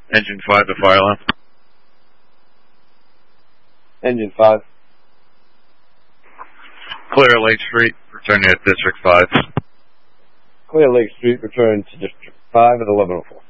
Engine 5 to fire alarm. Engine 5. Clear Lake Street, returning to District 5. Clear Lake Street, return to District 5 at 11:04.